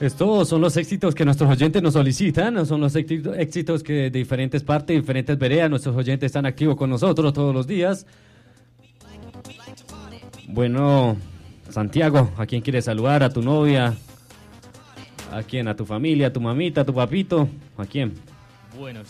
Estos son los éxitos que nuestros oyentes nos solicitan, son los éxitos que de diferentes partes, diferentes veredas, nuestros oyentes están activos con nosotros todos los días. Bueno, Santiago, ¿a quién quieres saludar? ¿A tu novia? ¿A quién? ¿A tu familia? ¿A tu mamita? ¿A tu papito? ¿A quién? Bueno,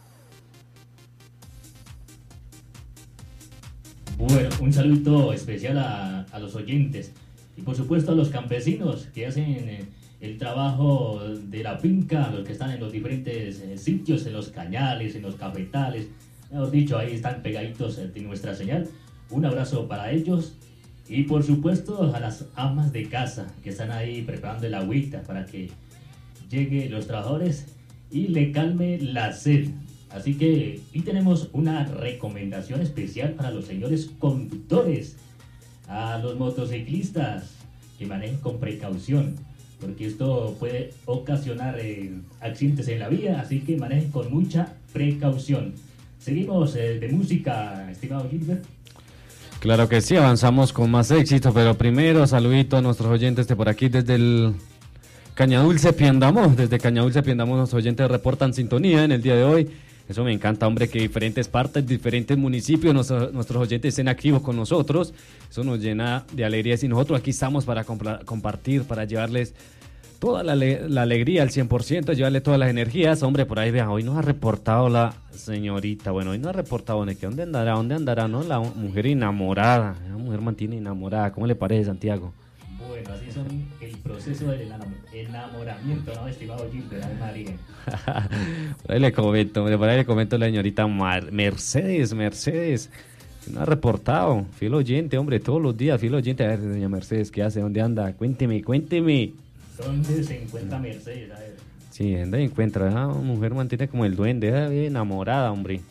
un saludo especial a los oyentes y por supuesto a los campesinos que hacen el trabajo de la finca, los que están en los diferentes sitios, en los cañales, en los cafetales, mejor dicho, ahí están pegaditos de nuestra señal. Un abrazo para ellos y por supuesto a las amas de casa que están ahí preparando el agüita para que lleguen los trabajadores y le calme la sed. Así que hoy tenemos una recomendación especial para los señores conductores, a los motociclistas que manejen con precaución, porque esto puede ocasionar accidentes en la vía, así que manejen con mucha precaución. Seguimos de música, estimado Gilbert. Claro que sí, avanzamos con más éxito, pero primero saludito a nuestros oyentes de por aquí desde el Cañadulce Piendamó. Desde Cañadulce Piendamó nuestros oyentes reportan sintonía en el día de hoy. Eso me encanta, hombre, que diferentes partes, diferentes municipios, nuestros oyentes estén activos con nosotros. Eso nos llena de alegría y nosotros aquí estamos para compartir, para llevarles toda la alegría al 100%, llevarle todas las energías. Hombre, por ahí vean, hoy nos ha reportado la señorita, bueno, hoy nos ha reportado, ¿dónde andará, no? La mujer enamorada, la mujer mantiene enamorada, ¿cómo le parece, Santiago? Bueno, así son el proceso del enamoramiento, ¿no, estimado Gilbert? Ay, María. Por ahí le comento a la señorita Mercedes, nos ha reportado, fiel oyente, hombre, todos los días, fiel oyente. A ver, doña Mercedes, ¿qué hace? ¿Dónde anda? Cuénteme. ¿Dónde se encuentra Mercedes? A ver. Sí, anda y encuentra, una mujer mantiene como el duende, bien enamorada, hombre.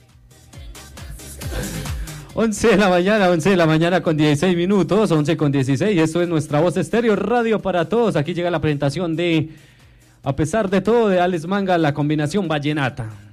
11 de la mañana con 16 minutos, 11 con 16, esto es Nuestra Voz Estéreo, radio para todos. Aquí llega la presentación de A pesar de todo, de Alex Manga, la combinación vallenata.